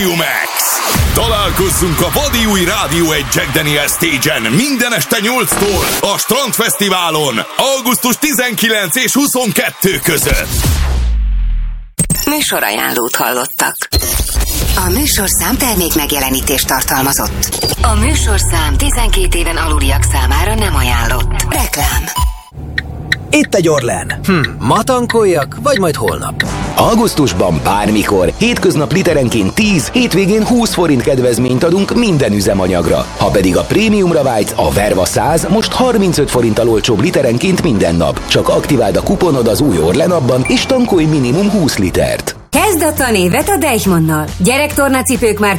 Max. Találkozzunk a vadi új Rádió 1 Jack Daniel's Stage-en minden este 8-tól a Strandfesztiválon augusztus 19 és 22 között. Műsorajánlót hallottak. A műsorszám termék megjelenítést tartalmazott. A műsorszám 12 éven aluliak számára nem ajánlott. Reklám. Itt egy Orlen. Ma tankoljak, vagy majd holnap? Augusztusban bármikor, hétköznap literenként 10, hétvégén 20 forint kedvezményt adunk minden üzemanyagra. Ha pedig a prémiumra vágysz, a Verva 100 most 35 forinttal olcsóbb literenként minden nap. Csak aktiváld a kuponod az új Orlen appban, és tankolj minimum 20 litert. Kezd a tanévet a Deichmannnal. Gyerektornacipők már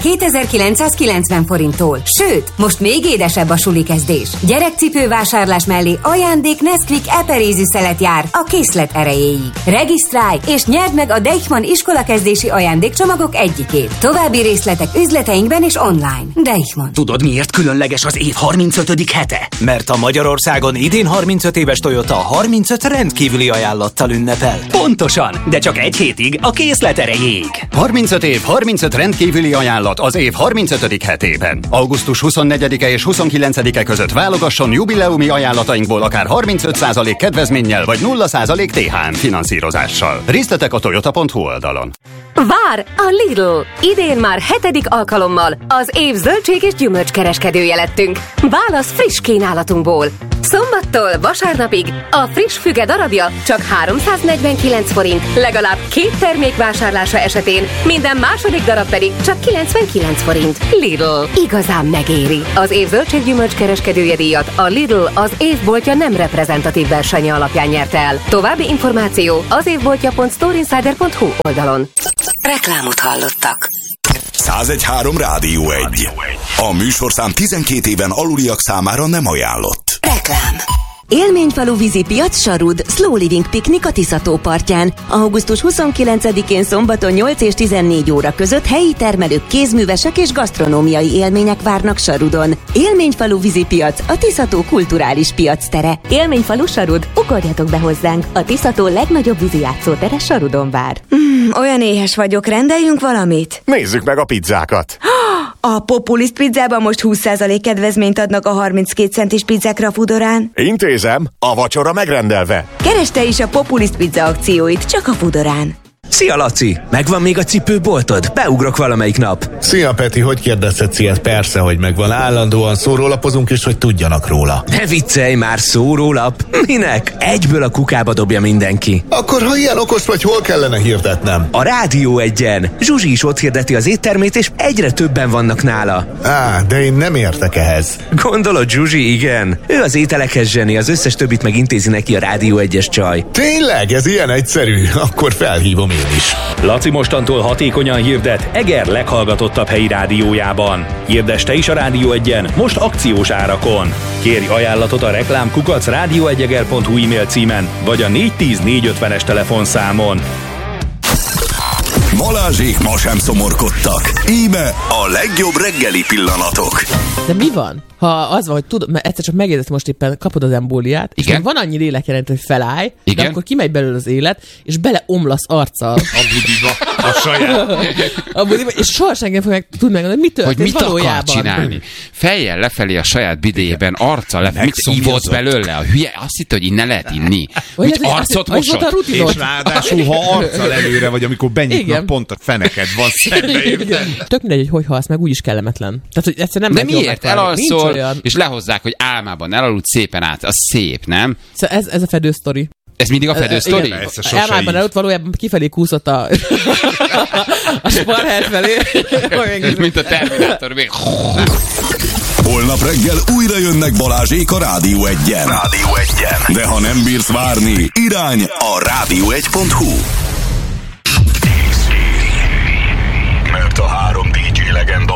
2990 forinttól. Sőt, most még édesebb a suli kezdés. Gyerekcipő vásárlás mellé ajándék Nesquik eperézű szelet jár a készlet erejéig. Regisztrálj és nyerd meg a Deichmann iskolakezdési ajándékcsomagok egyikét. További részletek üzleteinkben és online. Deichmann. Tudod, miért különleges az év 35. hete? Mert a Magyarországon idén 35 éves Toyota 35 rendkívüli ajánlattal ünnepel. Pontosan, de csak egy hétig a készlet erejéig. 35 év, 35 rendkívüli ajánlat az év 35. hetében. Augusztus 24-e és 29-e között válogasson jubileumi ajánlatainkból akár 35% kedvezménnyel vagy 0% THM finanszírozással. Részletek a toyota.hu oldalon. Vár a Lidl! Idén már 7. alkalommal az év zöldség és gyümölcskereskedője lettünk. Válasz friss kínálatunkból. Szombattól vasárnapig a friss füge darabja csak 349 forint, legalább 2 termék vásárlása esetén, minden második darab pedig csak 99 forint. Lidl. Igazán megéri. Az év zöldség-gyümölcs kereskedője díjat a Lidl az évboltja nem reprezentatív versenye alapján nyerte el. További információ az évboltja.storeinsider.hu oldalon. Reklámot hallottak. 101.3 Rádió 1. A műsorszám 12 éven aluliak számára nem ajánlott. Reklám. Élményfalu vízipiac Sarud, Slow Living Piknik a Tisza-tó partján. Augusztus 29-én szombaton 8 és 14 óra között helyi termelők, kézművesek és gasztronómiai élmények várnak Sarudon. Élményfalu vízipiac, a Tisza-tó kulturális piactere. Élményfalu Sarud, ugorjatok be hozzánk! A Tisza-tó legnagyobb vízi játszótere Sarudon vár. Olyan éhes vagyok, rendeljünk valamit? Nézzük meg a pizzákat! A Populist pizzában most 20% kedvezményt adnak a 32 centis pizzákra a Foodorán. Intézem, a vacsora megrendelve. Keresd te is a Populist pizza akcióit, csak a Foodorán. Szia, Laci! Megvan még a cipőboltod? Beugrok valamelyik nap. Szia, Peti, hogy kérdezhetsz ilyet? Persze, hogy megvan. Állandóan szórólapozunk is, hogy tudjanak róla. Ne viccelj már, szórólap! Minek? Egyből a kukába dobja mindenki. Akkor, ha ilyen okos vagy, hol kellene hirdetnem? A Rádió 1-en. Zsuzsi is ott hirdeti az éttermét, és egyre többen vannak nála. De én nem értek ehhez. Gondolod, Zsuzsi, igen. Ő az ételekhez zseni, az összes többit megintézi neki a Rádió 1-es csaj. Tényleg? Ez ilyen egyszerű? Akkor felhívom én is. Laci mostantól hatékonyan hirdet Eger leghallgatottabb helyi rádiójában. Hirdess te is a Rádió 1-en, most akciós árakon. Kérj ajánlatot a reklám@radio1eger.hu e-mail címen, vagy a 410 450-es telefonszámon. Balázsék ma sem szomorkodtak. Íme a legjobb reggeli pillanatok. De mi van, ha az van, hogy tudod, mert egyszer csak megérzed most éppen, kapod az embóliát, és van annyi lélekjelentő, hogy felállj, de akkor kimegy belőle az élet, és beleomlasz arccal. A budiba, a saját. A budiba, és soha senki nem fog tudni megmondani, hogy mi történt hogy mit valójában. akar csinálni. Fejjel lefelé a saját bidéjében, arccal lefelé. Mit ívott belőle? A hülye azt hitt, hogy innen lehet inni. Mit arcot mosott? És ráadásul, ha arccal előre vagy, amikor benyitnak, pont a feneked van szembe, érted? Tök mindegy, hogy halsz meg, úgyis kellemetlen. Tehát, hogy egyszer nem de miért? Elalszol, és lehozzák, hogy álmában elaludt szépen át. Az szép, nem? Szóval ez a fedősztori. Ez mindig a fedősztori? Álmában előtt valójában kifelé kúszott a sparhert felé. Mint a Terminátor még. Holnap reggel újra jönnek Balázsék a Rádió 1-en. De ha nem bírsz várni, irány a rádió1.hu. Mert a 3 DJ legenda